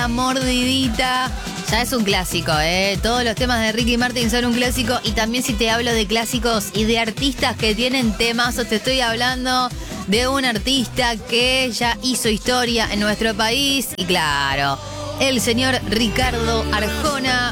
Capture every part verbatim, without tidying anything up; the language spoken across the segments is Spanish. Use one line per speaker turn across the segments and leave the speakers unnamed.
la mordidita. Ya es un clásico, ¿eh? Todos los temas de Ricky Martin son un clásico. Y también si te hablo de clásicos y de artistas que tienen temas, te estoy hablando de un artista que ya hizo historia en nuestro país. Y claro, el señor Ricardo Arjona.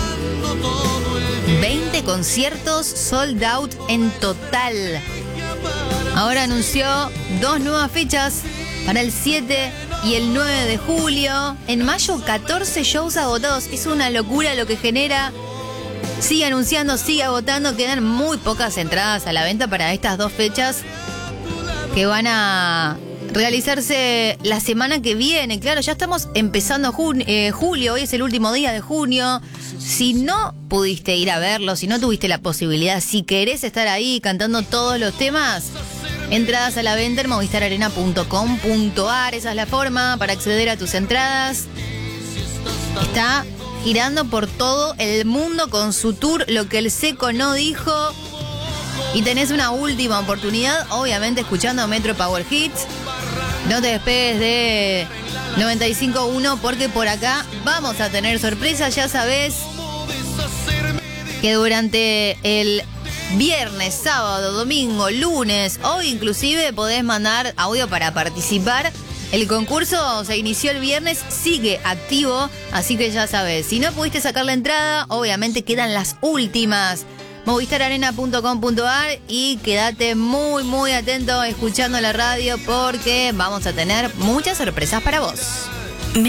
veinte conciertos sold out en total. Ahora anunció dos nuevas fechas para el siete y el nueve de julio. En mayo, catorce shows agotados. Es una locura lo que genera. Sigue anunciando, sigue agotando. Quedan muy pocas entradas a la venta para estas dos fechas que van a realizarse la semana que viene. Claro, ya estamos empezando jun- eh, julio. Hoy es el último día de junio. Si no pudiste ir a verlo, si no tuviste la posibilidad, si querés estar ahí cantando todos los temas, entradas a la venta en movistar arena punto com punto ar. Esa es la forma para acceder a tus entradas. Está girando por todo el mundo con su tour Lo que el Seco no dijo. Y tenés una última oportunidad, obviamente escuchando Metro Power Hits. No te despegues de noventa y cinco punto uno porque por acá vamos a tener sorpresas. Ya sabés que durante el viernes, sábado, domingo, lunes, hoy inclusive podés mandar audio para participar. El concurso se inició el viernes, sigue activo, así que ya sabes, si no pudiste sacar la entrada, obviamente quedan las últimas. movistar arena punto com punto ar y quédate muy muy atento escuchando la radio porque vamos a tener muchas sorpresas para vos.